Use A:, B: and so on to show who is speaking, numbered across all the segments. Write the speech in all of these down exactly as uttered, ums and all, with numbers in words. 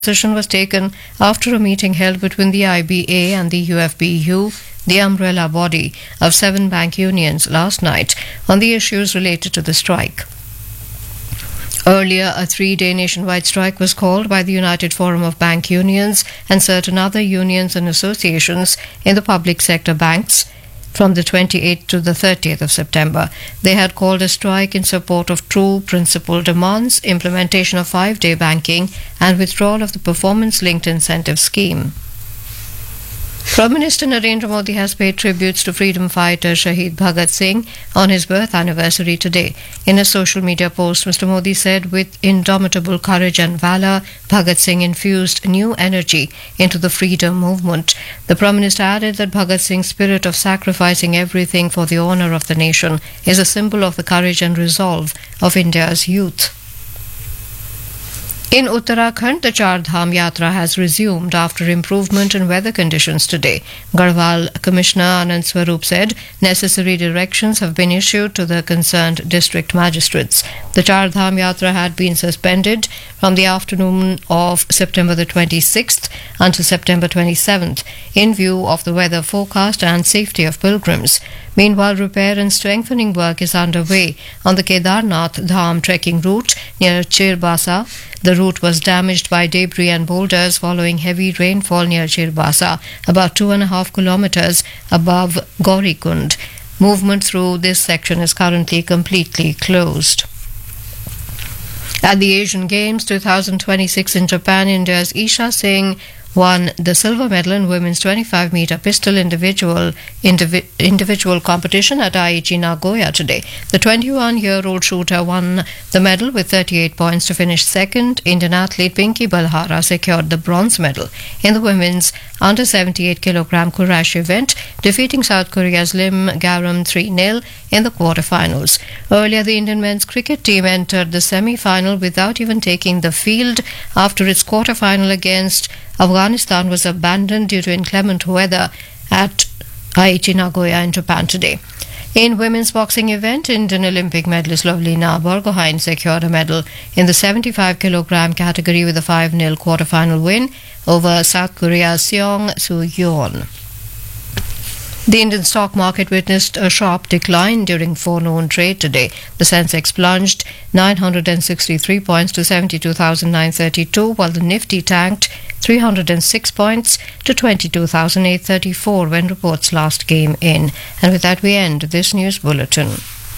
A: decision was taken after a meeting held between the I B A and the U F B U, the umbrella body of seven bank unions, last night on the issues related to the strike. Earlier, a three-day nationwide strike was called by the United Forum of Bank Unions and certain other unions and associations in the public sector banks from the twenty-eighth to the thirtieth of September. They had called a strike in support of true principal demands, implementation of five-day banking and withdrawal of the performance-linked incentive scheme. Prime Minister Narendra Modi has paid tributes to freedom fighter Shahid Bhagat Singh on his birth anniversary today. In a social media post, Mister Modi said, with indomitable courage and valour, Bhagat Singh infused new energy into the freedom movement. The Prime Minister added that Bhagat Singh's spirit of sacrificing everything for the honour of the nation is a symbol of the courage and resolve of India's youth. In Uttarakhand, the Char Dham Yatra has resumed after improvement in weather conditions today. Garhwal Commissioner Anand Swarup said necessary directions have been issued to the concerned district magistrates. The Char Dham Yatra had been suspended from the afternoon of September the twenty-sixth until September twenty-seventh in view of the weather forecast and safety of pilgrims. Meanwhile, repair and strengthening work is underway on the Kedarnath Dham trekking route near Chirbasa. The route was damaged by debris and boulders following heavy rainfall near Chirbasa, about two and a half kilometers above Gaurikund. Movement through this section is currently completely closed. At the Asian Games twenty twenty-six in Japan, India's Isha Singh won the silver medal in women's twenty-five meter pistol individual indivi- individual competition at Aichi Nagoya today. The twenty-one-year-old shooter won the medal with thirty-eight points to finish second. Indian athlete Pinky Balhara secured the bronze medal in the women's under seventy-eight kilogram Kurash event, defeating South Korea's Lim Garam three nil in the quarterfinals. Earlier, the Indian men's cricket team entered the semi-final without even taking the field after its quarterfinal against Afghanistan was abandoned due to inclement weather at Aichi Nagoya in Japan today. In women's boxing event, Indian Olympic medalist Lovelina Borgohain secured a medal in the seventy-five kilogram category with a five nil quarterfinal win over South Korea's Seong Soo-yeon. The Indian stock market witnessed a sharp decline during forenoon trade today. The Sensex plunged nine hundred sixty-three points to seventy-two thousand nine hundred thirty-two, while the Nifty tanked three hundred six points to twenty-two thousand eight hundred thirty-four when reports last came in. And with that, we end this news bulletin.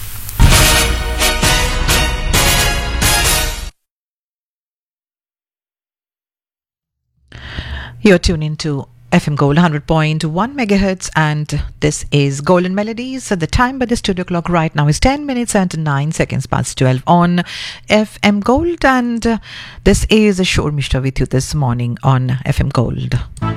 B: You're tuned into F M Gold one hundred point one megahertz, and this is Golden Melodies. The time by the studio clock right now is ten minutes and nine seconds past twelve on F M Gold, and this is Ashur Mishra with you this morning on F M Gold.